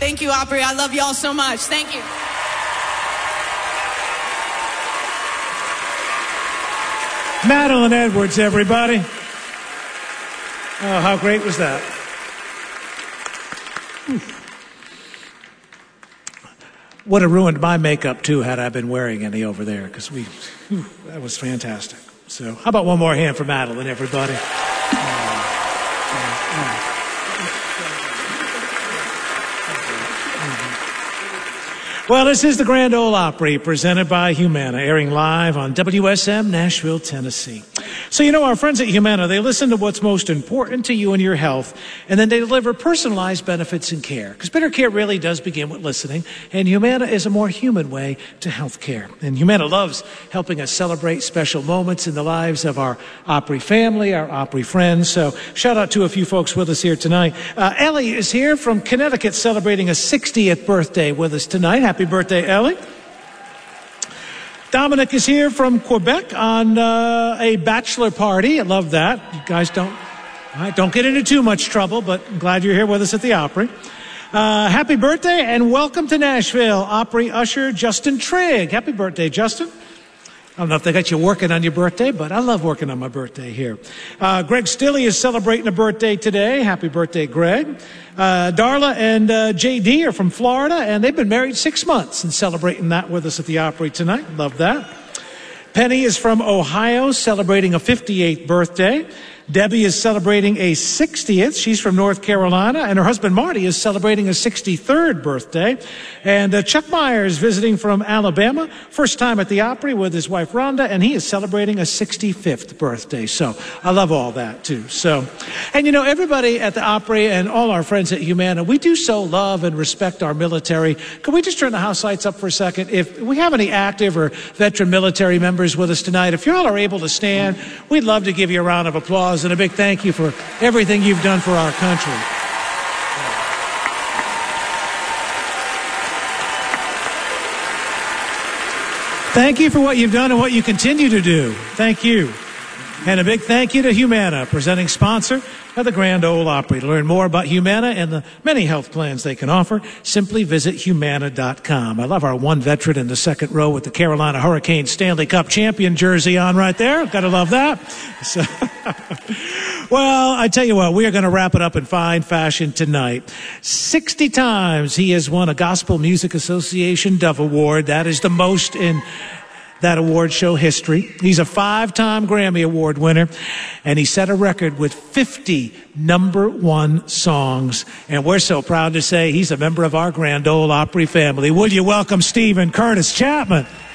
Thank you, Opry. I love y'all so much. Thank you. Madeline Edwards, everybody. Oh, how great was that? Would have ruined my makeup, too, had I been wearing any over there, because that was fantastic. So how about one more hand for Madeline, everybody? Well, this is the Grand Ole Opry, presented by Humana, airing live on WSM, Nashville, Tennessee. So, you know, our friends at Humana, they listen to what's most important to you and your health, and then they deliver personalized benefits and care. Because better care really does begin with listening, and Humana is a more human way to health care. And Humana loves helping us celebrate special moments in the lives of our Opry family, our Opry friends. So, shout out to a few folks with us here tonight. Ellie is here from Connecticut, celebrating a 60th birthday with us tonight. Happy birthday, Ellie. Dominic is here from Quebec on a bachelor party. I love that. You guys don't get into too much trouble, but I'm glad you're here with us at the Opry. Happy birthday and welcome to Nashville, Opry usher Justin Trigg. Happy birthday, Justin. I don't know if they got you working on your birthday, but I love working on my birthday here. Greg Stilley is celebrating a birthday today. Happy birthday, Greg. Darla and JD are from Florida, and they've been married 6 months and celebrating that with us at the Opry tonight. Love that. Penny is from Ohio, celebrating a 58th birthday. Debbie is celebrating a 60th. She's from North Carolina. And her husband, Marty, is celebrating a 63rd birthday. And Chuck Myers visiting from Alabama. First time at the Opry with his wife, Rhonda. And he is celebrating a 65th birthday. So I love all that, too. So, and you know, everybody at the Opry and all our friends at Humana, we do so love and respect our military. Can we just turn the house lights up for a second? If we have any active or veteran military members with us tonight, if you all are able to stand, we'd love to give you a round of applause and a big thank you for everything you've done for our country. Thank you for what you've done and what you continue to do. Thank you. And a big thank you to Humana, presenting sponsor of the Grand Ole Opry. To learn more about Humana and the many health plans they can offer, simply visit Humana.com. I love our one veteran in the second row with the Carolina Hurricanes Stanley Cup champion jersey on right there. Gotta love that. So, well, I tell you what, we are going to wrap it up in fine fashion tonight. 60 times he has won a Gospel Music Association Dove Award. That is the most in that award show history. He's a 5-time Grammy Award winner, and he set a record with 50 #1 songs. And we're so proud to say he's a member of our Grand Ole Opry family. Will you welcome Stephen Curtis Chapman?